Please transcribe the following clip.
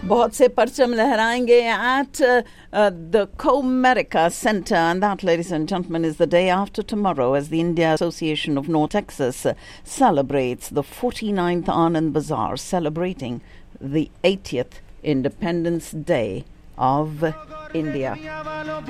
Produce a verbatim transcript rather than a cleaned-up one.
बहुत से परचम लहराएंगे at uh, uh, the Comerica Center, and that, ladies and gentlemen, is the day after tomorrow as the India Association of North Texas uh, celebrates the forty-ninth Anand Bazaar, celebrating the eightieth Independence Day of India.